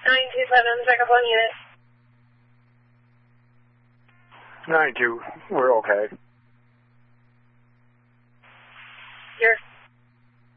927, check up on unit. 9-2, we're okay.